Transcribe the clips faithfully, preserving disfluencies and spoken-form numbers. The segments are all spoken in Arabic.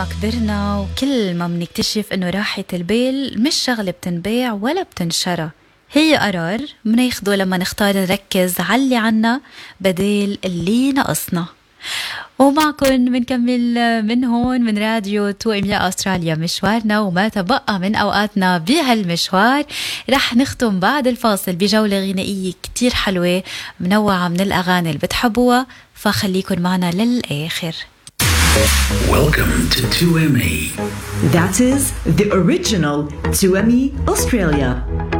ما كبرنا وكل ما منكتشف إنه راحة البال مش شغلة بتنباع ولا بتنشرى، هي قرار مناخده لما نختار نركز على اللي عنا بدل اللي نقصنا. ومعكن منكمل من هون من راديو تو ام اي أستراليا مشوارنا، وما تبقى من أوقاتنا بهالمشوار رح نختم بعد الفاصل بجولة غنائية كتير حلوة منوعة من الأغاني اللي بتحبوها، فخليكن معنا للآخر. Welcome to تو إم إي. That is the original تو إم إي Australia.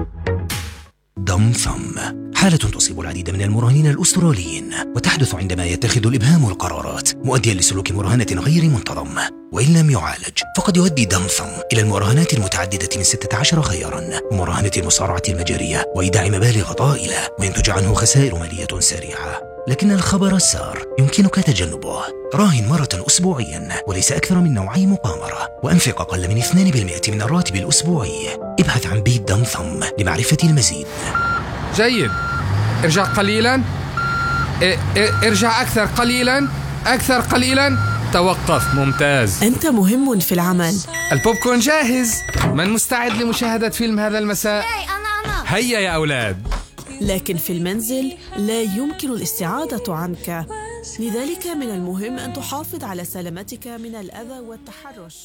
ضمثم حالة تصيب العديد من المراهنين الأستراليين، وتحدث عندما يتخذ الإبهام القرارات مؤديا لسلوك مراهنة غير منتظم، وإن لم يعالج فقد يؤدي ضمثم إلى المراهنات المتعددة من ستة عشر خيارا، ومراهنة المصارعة المجارية وإيداع مبالغ طائلة، وينتج عنه خسائر مالية سريعة. لكن الخبر السار يمكنك تجنبه. راهن مرة أسبوعيا وليس أكثر من نوعي مقامرة، وأنفق أقل من اثنين بالمئة من الراتب الأسبوعي. ابحث عن بيت ضمثم لمعرفة المزيد. جيد، ارجع قليلا، ارجع أكثر قليلا، أكثر قليلا، توقف. ممتاز. أنت مهم في العمل. البوب كورن جاهز. من مستعد لمشاهدة فيلم هذا المساء؟ هيا يا أولاد. لكن في المنزل لا يمكن الاستعادة عنك، لذلك من المهم أن تحافظ على سلامتك من الأذى والتحرش.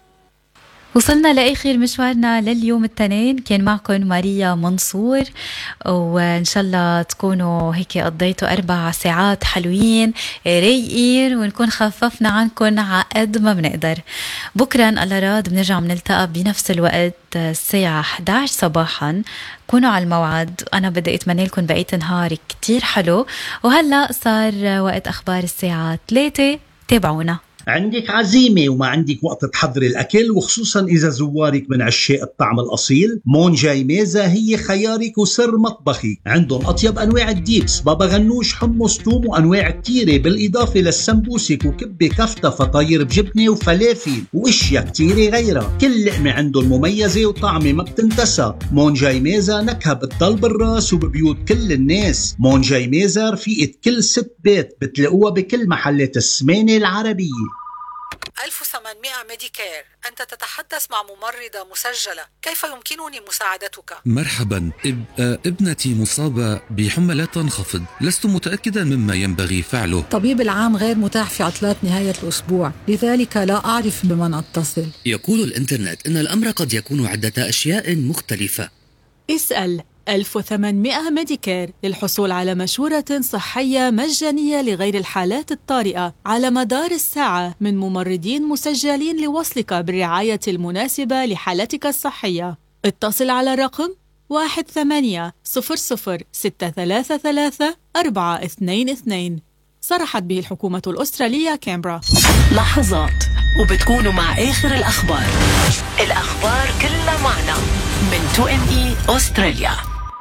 وصلنا لآخر مشوارنا لليوم التنين، كان معكم ماريا منصور، وإن شاء الله تكونوا هيك قضيتوا أربع ساعات حلوين رايقين، ونكون خففنا عنكم عقد ما بنقدر. بكرا الله راد بنرجع بنلتقى بنفس الوقت الساعة إحدى عشر صباحا. كونوا على الموعد. أنا بدي أتمنى لكم بقية نهار كتير حلو، وهلأ صار وقت أخبار الساعة ثلاثة. تابعونا. عندك عزيمة وما عندك وقت تحضري الأكل، وخصوصا إذا زوارك من عشاق الطعم الأصيل، مون جاي ميزة هي خيارك وسر مطبخي. عندهم أطيب أنواع الديبس، بابا غنوش، حمص، توم، وأنواع كتيرة، بالإضافة للسمبوسك وكبة كفتة فطاير بجبنة وفلافل وإشياء كتيرة غيرها. كل لقمة عندهم مميزة وطعمة ما بتنتسى. مون جاي ميزة نكهة بتضل بالراس وببيوت كل الناس. مون جاي ميزة رفيقة كل ست بيت، بتلاقوها بكل محلات السمانة العربية. ألف وثمانمئة ميديكير، أنت تتحدث مع ممرضة مسجلة، كيف يمكنني مساعدتك؟ مرحبا، إب... ابنتي مصابة بحمى لا تنخفض، لست متأكدا مما ينبغي فعله. طبيب العام غير متاح في عطلات نهاية الأسبوع، لذلك لا أعرف بمن أتصل. يقول الإنترنت إن الأمر قد يكون عدة أشياء مختلفة. اسأل ألف وثمانمئة ميديكير للحصول على مشورة صحية مجانية لغير الحالات الطارئة على مدار الساعة من ممرضين مسجلين لوصلك بالرعاية المناسبة لحالتك الصحية. اتصل على رقم واحد ثمانية صفر صفر ستة ثلاثة ثلاثة أربعة اثنين اثنين. صرحت به الحكومة الأسترالية كامبرا. لحظات وبتكونوا مع آخر الأخبار. الأخبار كلها معنا من تو إم إي أستراليا.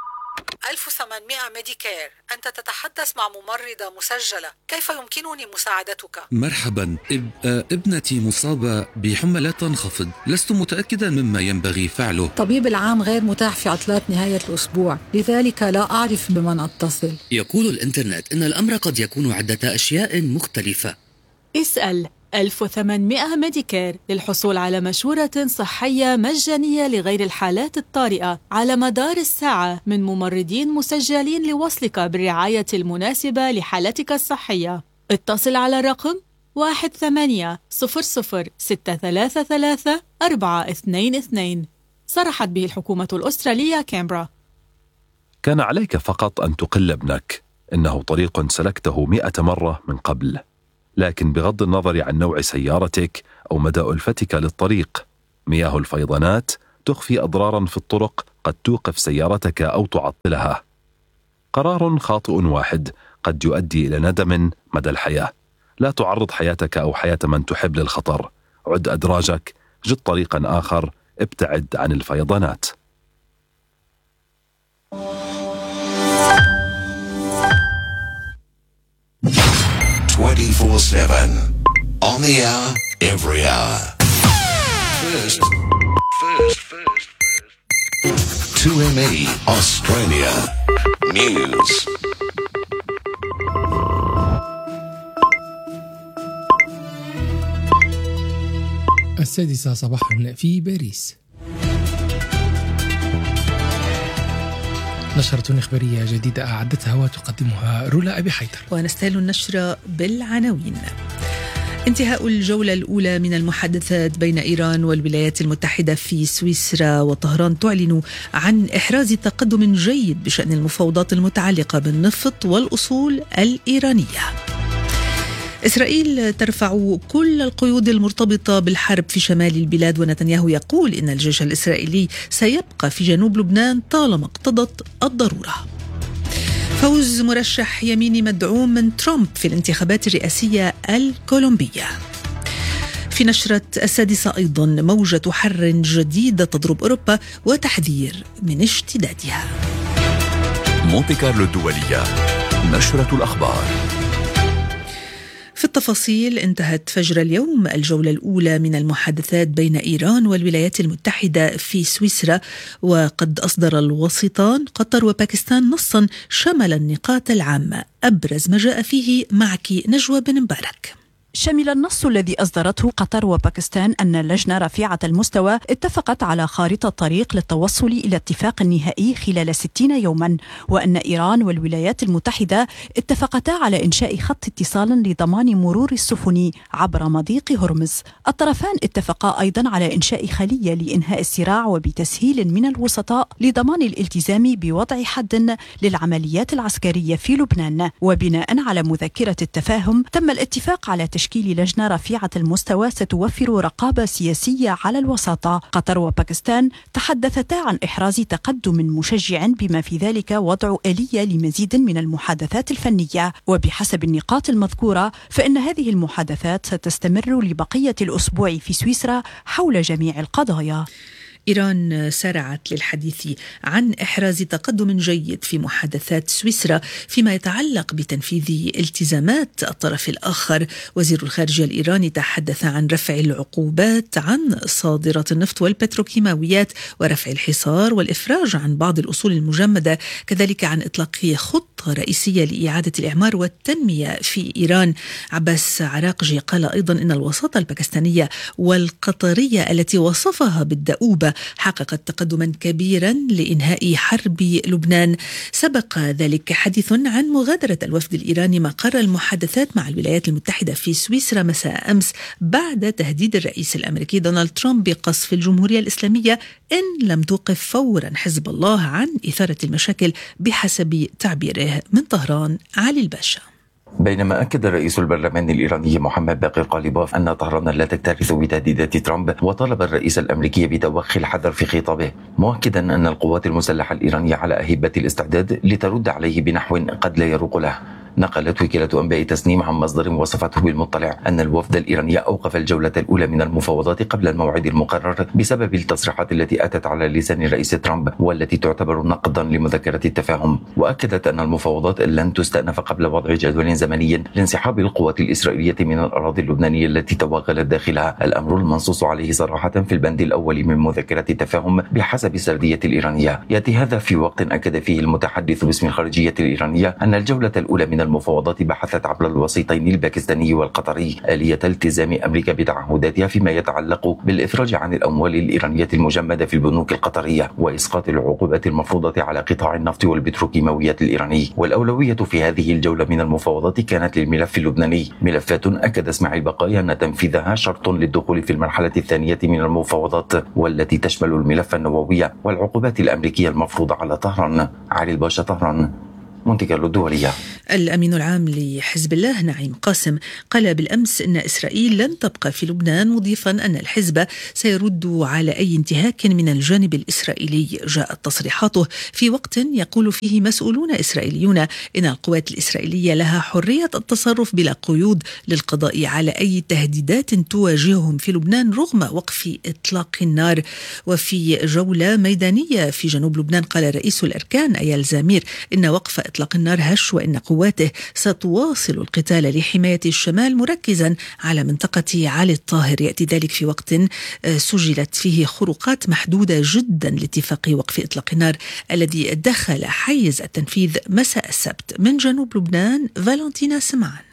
ألف وثمانمئة ميديكير، أنت تتحدث مع ممرضة مسجلة، كيف يمكنني مساعدتك؟ مرحبا، إب... ابنتي مصابة بحمى لا تنخفض، لست متأكدا مما ينبغي فعله. طبيب العام غير متاح في عطلات نهاية الأسبوع، لذلك لا أعرف بمن أتصل. يقول الإنترنت إن الأمر قد يكون عدة أشياء مختلفة. اسأل ألف وثمانمئة ميديكير للحصول على مشورة صحية مجانية لغير الحالات الطارئة على مدار الساعة من ممرضين مسجلين لوصلك بالرعاية المناسبة لحالتك الصحية. اتصل على رقم واحد ثمانية صفر صفر ستة ثلاثة ثلاثة أربعة اثنين اثنين. صرحت به الحكومة الأسترالية كامبرا. كان عليك فقط أن تقل ابنك، إنه طريق سلكته مئة مرة من قبل. لكن بغض النظر عن نوع سيارتك أو مدى ألفتك للطريق، مياه الفيضانات تخفي أضرارا في الطرق قد توقف سيارتك أو تعطلها. قرار خاطئ واحد قد يؤدي إلى ندم مدى الحياة. لا تعرض حياتك أو حياة من تحب للخطر. عد أدراجك، جد طريقا آخر، ابتعد عن الفيضانات. twenty-four seven on the hour, every hour. First, first, first, first. two M E Australia News. السادسة صباحا في باريس. نشرة إخبارية جديدة أعدتها وتقدمها رولا أبي حيدر. ونستهل النشرة بالعناوين. انتهاء الجولة الأولى من المحادثات بين إيران والولايات المتحدة في سويسرا، وطهران تعلن عن إحراز تقدم جيد بشأن المفاوضات المتعلقة بالنفط والأصول الإيرانية. إسرائيل ترفع كل القيود المرتبطة بالحرب في شمال البلاد، ونتنياهو يقول إن الجيش الإسرائيلي سيبقى في جنوب لبنان طالما اقتضت الضرورة. فوز مرشح يميني مدعوم من ترامب في الانتخابات الرئاسية الكولومبية. في نشرة السادسة أيضا موجة حر جديدة تضرب أوروبا وتحذير من اشتدادها. مونتي كارلو الدولية، نشرة الأخبار. في التفاصيل، انتهت فجر اليوم الجولة الأولى من المحادثات بين إيران والولايات المتحدة في سويسرا، وقد أصدر الوسيطان قطر وباكستان نصا شمل النقاط العامة. أبرز ما جاء فيه معك نجوى بن مبارك. شمل النص الذي أصدرته قطر وباكستان أن اللجنة رفيعة المستوى اتفقت على خارطة طريق للتوصل إلى اتفاق نهائي خلال ستين يوما، وأن إيران والولايات المتحدة اتفقتا على إنشاء خط اتصال لضمان مرور السفن عبر مضيق هرمز. الطرفان اتفقا أيضا على إنشاء خلية لإنهاء الصراع وبتسهيل من الوسطاء لضمان الالتزام بوضع حد للعمليات العسكرية في لبنان. وبناء على مذكرة التفاهم تم الاتفاق على تشكيل تشكيل لجنة رفيعة المستوى ستوفر رقابة سياسية على الوساطة. قطر وباكستان تحدثتا عن إحراز تقدم مشجع، بما في ذلك وضع آلية لمزيد من المحادثات الفنية. وبحسب النقاط المذكورة فإن هذه المحادثات ستستمر لبقية الأسبوع في سويسرا حول جميع القضايا. إيران سارعت للحديث عن إحراز تقدم جيد في محادثات سويسرا فيما يتعلق بتنفيذ التزامات الطرف الآخر. وزير الخارجية الإيراني تحدث عن رفع العقوبات عن صادرات النفط والبتروكيماويات ورفع الحصار والإفراج عن بعض الأصول المجمدة، كذلك عن إطلاق خطة رئيسية لإعادة الإعمار والتنمية في إيران. عباس عراقجي قال أيضا إن الوساطة الباكستانية والقطرية التي وصفها بالدؤوبة حققت تقدما كبيرا لإنهاء حرب لبنان. سبق ذلك حديث عن مغادرة الوفد الإيراني مقر المحادثات مع الولايات المتحدة في سويسرا مساء أمس بعد تهديد الرئيس الأمريكي دونالد ترامب بقصف الجمهورية الإسلامية إن لم توقف فورا حزب الله عن إثارة المشاكل بحسب تعبيره. من طهران علي الباشا. بينما أكد رئيس البرلمان الإيراني محمد باقر قاليباف أن طهران لا تكترث بتهديدات ترامب، وطالب الرئيس الأمريكي بتوخي الحذر في خطابه، مؤكدا أن القوات المسلحة الإيرانية على أهبة الاستعداد لترد عليه بنحو قد لا يروق له. نقلت وكالة أنباء تسنيم عن مصدر وصفته بالمطلع أن الوفد الإيراني أوقف الجولة الأولى من المفاوضات قبل الموعد المقرر بسبب التصريحات التي أتت على لسان الرئيس ترامب والتي تعتبر نقضا لمذكرة التفاهم. وأكدت أن المفاوضات لن تستأنف قبل وضع جدول زمني لانسحاب القوات الإسرائيلية من الأراضي اللبنانية التي توغلت داخلها، الأمر المنصوص عليه صراحة في البند الأول من مذكرة التفاهم بحسب السردية الإيرانية. يأتي هذا في وقت أكد فيه المتحدث باسم الخارجية الإيرانية أن الجولة الأولى من المفاوضات بحثت عبر الوسيطين الباكستاني والقطري آلية التزام أمريكا بتعهداتها فيما يتعلق بالإفراج عن الأموال الإيرانية المجمدة في البنوك القطرية وإسقاط العقوبات المفروضة على قطاع النفط والبتروكيماويات الإيراني. والأولوية في هذه الجولة من المفاوضات كانت للملف اللبناني، ملفات أكد اسماعيل بقايا أن تنفيذها شرط للدخول في المرحلة الثانية من المفاوضات والتي تشمل الملف النووي والعقوبات الأمريكية المفروضة على طهران. علي الباشا، طهران، مونتي كارلو الدولية. الأمين العام لحزب الله نعيم قاسم قال بالأمس إن إسرائيل لن تبقى في لبنان، مضيفا أن الحزب سيرد على أي انتهاك من الجانب الإسرائيلي. جاءت تصريحاته في وقت يقول فيه مسؤولون إسرائيليون إن القوات الإسرائيلية لها حرية التصرف بلا قيود للقضاء على أي تهديدات تواجههم في لبنان رغم وقف إطلاق النار. وفي جولة ميدانية في جنوب لبنان قال رئيس الأركان أيال زامير إن وقف إطلاق النار هش، وإن قواته ستواصل القتال لحماية الشمال مركزا على منطقة علي الطاهر. يأتي ذلك في وقت سجلت فيه خروقات محدودة جدا لاتفاق وقف إطلاق النار الذي دخل حيز التنفيذ مساء السبت. من جنوب لبنان فالنتينا سمعان.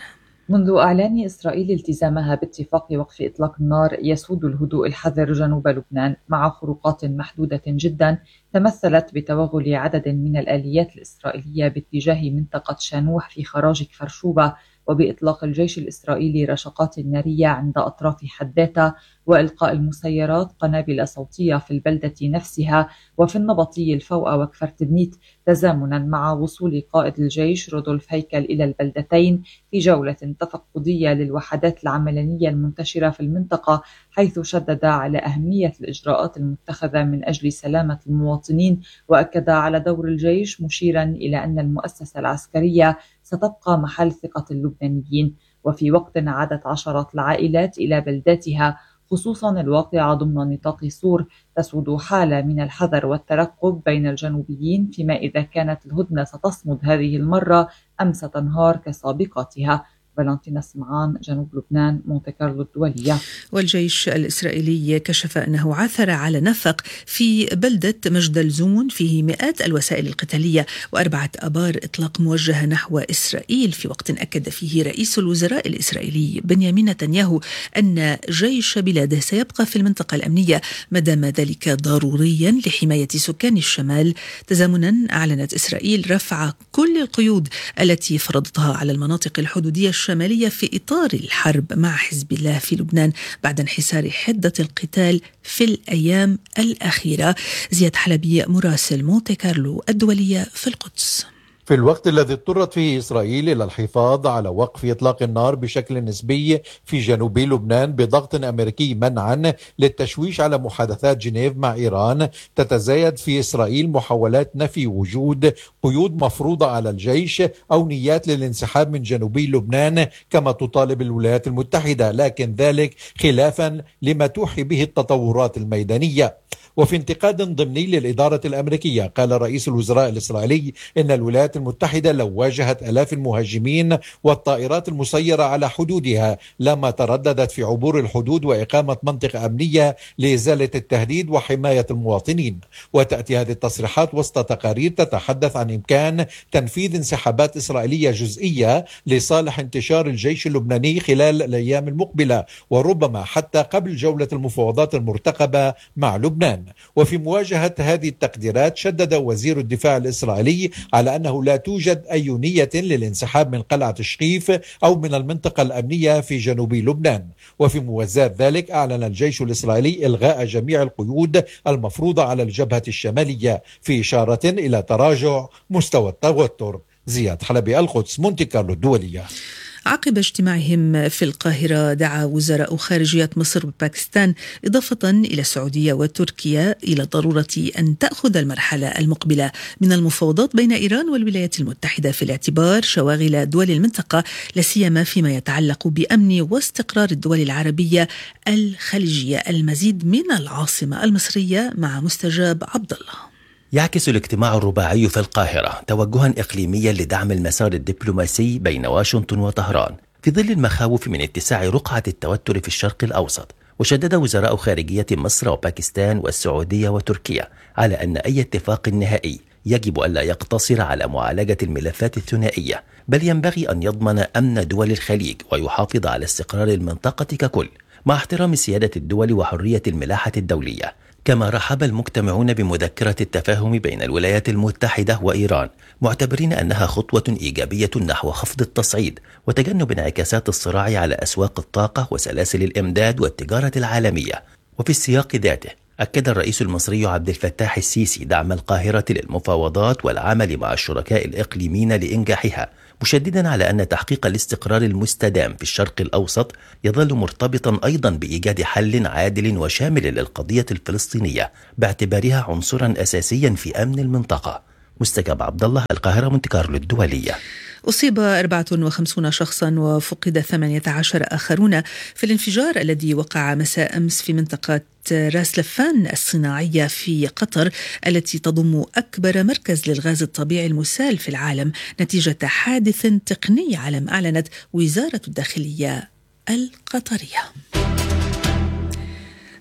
منذ إعلان إسرائيل التزامها باتفاق وقف إطلاق النار يسود الهدوء الحذر جنوب لبنان مع خروقات محدودة جدا تمثلت بتوغل عدد من الآليات الإسرائيلية باتجاه منطقة شانوح في خراج كفر شوبة، وبإطلاق الجيش الإسرائيلي رشقات نارية عند أطراف حداتا، وإلقاء المسيرات قنابل صوتية في البلدة نفسها وفي النبطي الفوأ وكفر تبنيت، تزامنا مع وصول قائد الجيش رودولف هيكل إلى البلدتين في جولة تفقدية للوحدات العملانية المنتشرة في المنطقة، حيث شدد على أهمية الإجراءات المتخذة من أجل سلامة المواطنين، وأكد على دور الجيش مشيرا إلى أن المؤسسة العسكرية ستبقى محل ثقة اللبنانيين. وفي وقت عادت عشرات العائلات إلى بلداتها خصوصا الواقعة ضمن نطاق سور، تسود حالة من الحذر والترقب بين الجنوبيين فيما إذا كانت الهدنة ستصمد هذه المرة أم ستنهار كسابقاتها. فالنتينا سمعان، جنوب لبنان، مونتي كارلو الدولية. والجيش الإسرائيلي كشف أنه عثر على نفق في بلدة مجدل زومون فيه مئات الوسائل القتالية وأربعة أبار إطلاق موجهة نحو إسرائيل، في وقت أكد فيه رئيس الوزراء الإسرائيلي بنيامين نتنياهو أن جيش بلاده سيبقى في المنطقة الأمنية ما دام ذلك ضروريا لحماية سكان الشمال. تزامنا أعلنت إسرائيل رفع كل القيود التي فرضتها على المناطق الحدودية الشمالية في إطار الحرب مع حزب الله في لبنان بعد انحسار حدة القتال في الأيام الأخيرة. زياد حلبي، مراسل مونتي كارلو الدولية في القدس. في الوقت الذي اضطرت فيه إسرائيل إلى الحفاظ على وقف إطلاق النار بشكل نسبي في جنوب لبنان بضغط أمريكي منعا للتشويش على محادثات جنيف مع إيران، تتزايد في إسرائيل محاولات نفي وجود قيود مفروضة على الجيش أو نيات للانسحاب من جنوبي لبنان كما تطالب الولايات المتحدة، لكن ذلك خلافا لما توحي به التطورات الميدانية. وفي انتقاد ضمني للإدارة الأمريكية قال رئيس الوزراء الإسرائيلي إن الولايات المتحدة لو واجهت آلاف المهاجمين والطائرات المسيرة على حدودها لما ترددت في عبور الحدود وإقامة منطقة أمنية لإزالة التهديد وحماية المواطنين. وتأتي هذه التصريحات وسط تقارير تتحدث عن إمكان تنفيذ انسحابات إسرائيلية جزئية لصالح انتشار الجيش اللبناني خلال الأيام المقبلة، وربما حتى قبل جولة المفاوضات المرتقبة مع لبنان. وفي مواجهة هذه التقديرات شدد وزير الدفاع الإسرائيلي على أنه لا توجد أي نية للانسحاب من قلعة شقيف أو من المنطقة الأمنية في جنوب لبنان. وفي موازاة ذلك أعلن الجيش الإسرائيلي إلغاء جميع القيود المفروضة على الجبهة الشمالية في إشارة إلى تراجع مستوى التوتر. زياد حلبي، القدس، مونتي كارلو الدولية. عقب اجتماعهم في القاهرة دعا وزراء خارجية مصر وباكستان إضافة إلى السعودية وتركيا إلى ضرورة أن تأخذ المرحلة المقبلة من المفاوضات بين إيران والولايات المتحدة في الاعتبار شواغل دول المنطقة، لا سيما فيما يتعلق بأمن واستقرار الدول العربية الخليجية. المزيد من العاصمة المصرية مع مستجاب عبد الله. يعكس الاجتماع الرباعي في القاهرة توجها إقليميا لدعم المسار الدبلوماسي بين واشنطن وطهران في ظل المخاوف من اتساع رقعة التوتر في الشرق الأوسط. وشدد وزراء خارجية مصر وباكستان والسعودية وتركيا على أن أي اتفاق نهائي يجب ألا يقتصر على معالجة الملفات الثنائية، بل ينبغي أن يضمن أمن دول الخليج ويحافظ على استقرار المنطقة ككل مع احترام سيادة الدول وحرية الملاحة الدولية. كما رحب المجتمعون بمذكرة التفاهم بين الولايات المتحدة وإيران، معتبرين أنها خطوة إيجابية نحو خفض التصعيد وتجنب انعكاسات الصراع على أسواق الطاقة وسلاسل الإمداد والتجارة العالمية. وفي السياق ذاته أكد الرئيس المصري عبد الفتاح السيسي دعم القاهرة للمفاوضات والعمل مع الشركاء الإقليميين لإنجاحها، مشددا على أن تحقيق الاستقرار المستدام في الشرق الأوسط يظل مرتبطا أيضا بإيجاد حل عادل وشامل للقضية الفلسطينية باعتبارها عنصرا أساسيا في أمن المنطقة. مستجاب عبد الله، القاهرة، مونتي كارلو الدولية. أصيب أربعة وخمسين شخصا وفقد ثمانية عشر آخرون في الانفجار الذي وقع مساء أمس في منطقة راس لفان الصناعية في قطر التي تضم أكبر مركز للغاز الطبيعي المسال في العالم نتيجة حادث تقني على ما أعلنت وزارة الداخلية القطرية.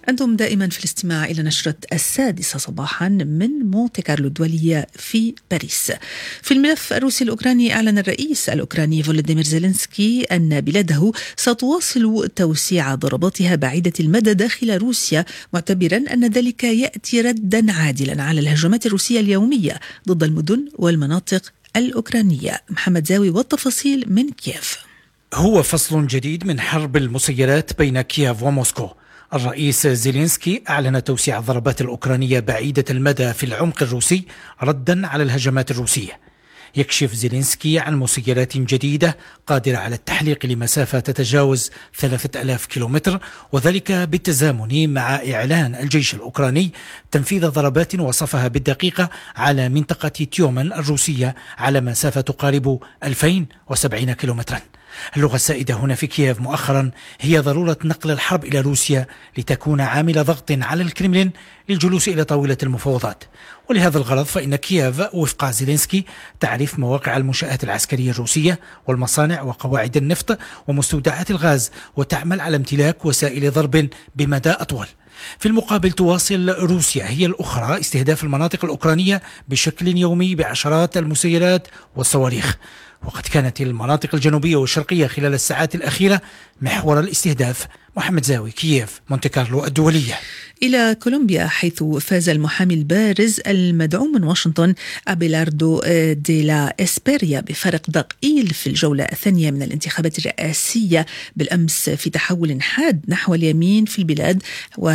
أنتم دائما في الاستماع إلى نشرة السادسة صباحا من مونتي كارلو الدولية في باريس. في الملف الروسي الأوكراني، أعلن الرئيس الأوكراني فولوديمير زيلينسكي أن بلاده ستواصل توسيع ضرباتها بعيدة المدى داخل روسيا، معتبرا أن ذلك يأتي ردا عادلا على الهجمات الروسية اليومية ضد المدن والمناطق الأوكرانية. محمد زاوي والتفاصيل من كييف. هو فصل جديد من حرب المسيرات بين كييف وموسكو. الرئيس زيلينسكي أعلن توسيع الضربات الأوكرانية بعيدة المدى في العمق الروسي ردا على الهجمات الروسية. يكشف زيلينسكي عن مسيرات جديدة قادرة على التحليق لمسافة تتجاوز ثلاثة آلاف كيلومتر، وذلك بالتزامن مع إعلان الجيش الأوكراني تنفيذ ضربات وصفها بالدقيقة على منطقة تيومن الروسية على مسافة تقارب ألفين وسبعين كيلومترا. اللغة السائدة هنا في كييف مؤخرا هي ضرورة نقل الحرب إلى روسيا لتكون عامل ضغط على الكرملين للجلوس إلى طاولة المفاوضات. ولهذا الغرض فإن كييف وفق زيلينسكي تعرف مواقع المنشآت العسكرية الروسية والمصانع وقواعد النفط ومستودعات الغاز، وتعمل على امتلاك وسائل ضرب بمدى أطول. في المقابل تواصل روسيا هي الأخرى استهداف المناطق الأوكرانية بشكل يومي بعشرات المسيرات والصواريخ، وقد كانت المناطق الجنوبية والشرقية خلال الساعات الأخيرة محور الاستهداف. محمد زاوي، كييف، مونتي كارلو الدولية. إلى كولومبيا، حيث فاز المحامي البارز المدعوم من واشنطن أبيلاردو دي لا إسبيريا بفرق ضئيل في الجولة الثانية من الانتخابات الرئاسية بالأمس في تحول حاد نحو اليمين في البلاد،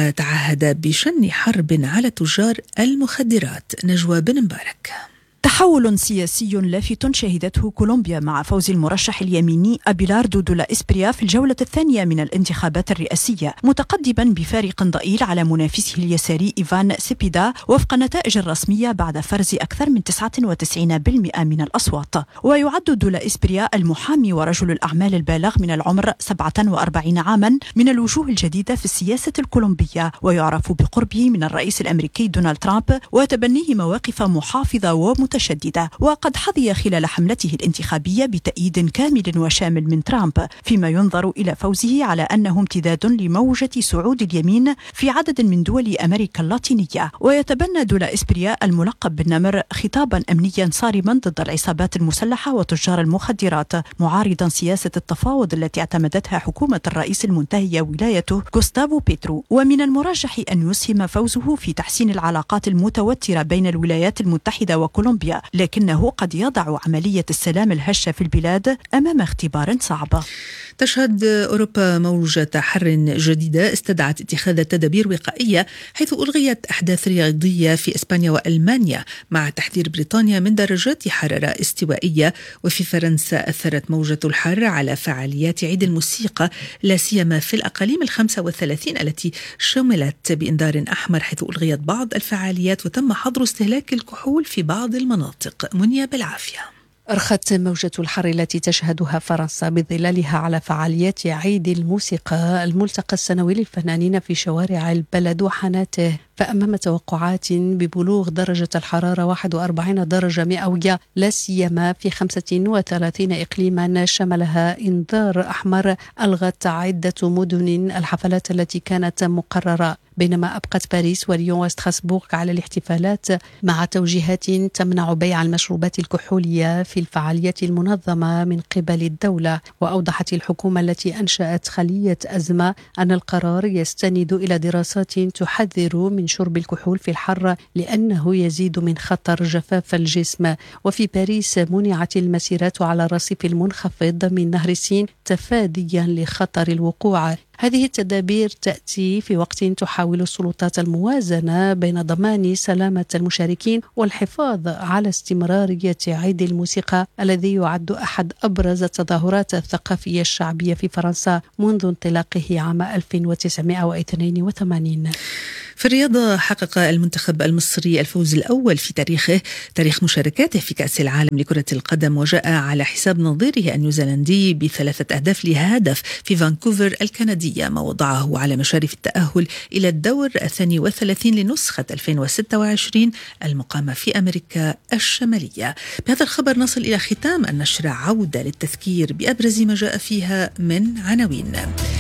وتعهد بشن حرب على تجار المخدرات. نجوى بن مبارك. تحول سياسي لافت شهدته كولومبيا مع فوز المرشح اليميني أبيلاردو دو لا إسبريا في الجولة الثانية من الانتخابات الرئاسية، متقدما بفارق ضئيل على منافسه اليساري إيفان سيبيدا وفق النتائج الرسمية بعد فرز أكثر من تسعة وتسعين بالمئة من الأصوات. ويعد دو لا إسبريا المحامي ورجل الأعمال البالغ من العمر سبعة وأربعين عاما من الوجوه الجديدة في السياسة الكولومبية، ويعرف بقربه من الرئيس الأمريكي دونالد ترامب وتبنيه مواقف محافظة ومتشددة. وقد حظي خلال حملته الانتخابية بتأييد كامل وشامل من ترامب، فيما ينظر إلى فوزه على أنه امتداد لموجة صعود اليمين في عدد من دول أمريكا اللاتينية. ويتبنى دو لا إسبريا الملقب بالنمر خطابا أمنيا صارما ضد العصابات المسلحة وتجار المخدرات، معارضا سياسة التفاوض التي اعتمدتها حكومة الرئيس المنتهية ولايته غوستافو بيترو. ومن المرجح أن يسهم فوزه في تحسين العلاقات المتوترة بين الولايات المتحدة وكولومبيا، لكنه قد يضع عملية السلام الهشة في البلاد أمام اختبار صعب. تشهد أوروبا موجة حر جديدة استدعت اتخاذ تدابير وقائية، حيث ألغيت أحداث رياضية في إسبانيا وألمانيا مع تحذير بريطانيا من درجات حرارة استوائية. وفي فرنسا أثرت موجة الحر على فعاليات عيد الموسيقى، لا سيما في الأقاليم الخمسة والثلاثين التي شملت بإنذار أحمر، حيث ألغيت بعض الفعاليات وتم حظر استهلاك الكحول في بعض المناطق. منيا بالعافية. أرخت موجة الحر التي تشهدها فرنسا بظلالها على فعاليات عيد الموسيقى، الملتقى السنوي للفنانين في شوارع البلد وحاناته، فأمام توقعات ببلوغ درجة الحرارة واحد وأربعين درجة مئوية، لا سيما في خمسة وثلاثين إقليما شملها إنذار أحمر، ألغت عدة مدن الحفلات التي كانت مقررة، بينما أبقت باريس وليون وستراسبورغ على الاحتفالات مع توجيهات تمنع بيع المشروبات الكحولية في الفعاليات المنظمة من قبل الدولة. وأوضحت الحكومة التي أنشأت خلية أزمة أن القرار يستند إلى دراسات تحذر من شرب الكحول في الحر لأنه يزيد من خطر جفاف الجسم. وفي باريس منعت المسيرات على الرصيف المنخفض من نهر السين تفاديا لخطر الوقوع. هذه التدابير تأتي في وقت تحاول السلطات الموازنة بين ضمان سلامة المشاركين والحفاظ على استمرارية عيد الموسيقى الذي يعد أحد أبرز التظاهرات الثقافية الشعبية في فرنسا منذ انطلاقه عام ألف وتسعمائة واثنين وثمانين. في الرياضة، حقق المنتخب المصري الفوز الأول في تاريخه تاريخ مشاركاته في كأس العالم لكرة القدم، وجاء على حساب نظيره النيوزيلندي بثلاثة أهداف لهدف في فانكوفر الكندية، ما وضعه على مشارف التأهل إلى الدور الثاني والثلاثين لنسخة ألفين وستة وعشرين المقامة في أمريكا الشمالية. بهذا الخبر نصل إلى ختام النشرة، عودة للتذكير بأبرز ما جاء فيها من عناوين.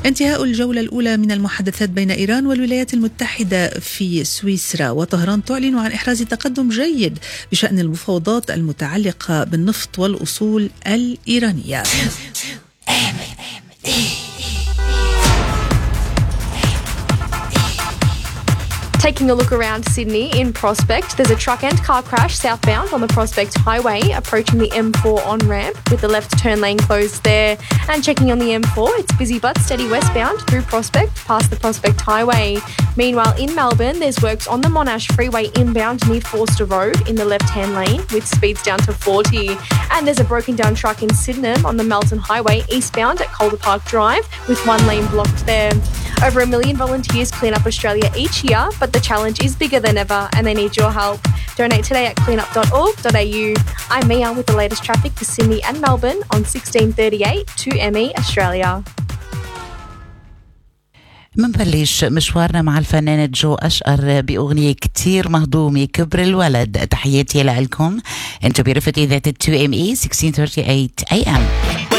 انتهاء الجولة الأولى من المحادثات بين إيران والولايات المتحدة في سويسرا، وطهران تعلن عن إحراز تقدم جيد بشأن المفاوضات المتعلقة بالنفط والأصول الإيرانية. Taking a look around Sydney in Prospect, there's a truck and car crash southbound on the Prospect Highway approaching the M four on-ramp with the left turn lane closed there. And checking on the M four, it's busy but steady westbound through Prospect past the Prospect Highway. Meanwhile, in Melbourne, there's works on the Monash Freeway inbound near Forster Road in the left-hand lane with speeds down to forty. And there's a broken down truck in Sydenham on the Melton Highway eastbound at Calder Park Drive with one lane blocked there. Over a million volunteers clean up Australia each year, but the challenge is bigger than ever and they need your help. Donate today at cleanup dot org dot a u. I'm Mia with the latest traffic for Sydney and Melbourne on sixteen thirty-eight two M E Australia. منبلش مشوارنا مع الفنانة جو أشقر بأغنية كتير مهضومة كبر الولد. تحياتي لكم انتو برفقة إذاعة تو إم إي sixteen thirty-eight A M.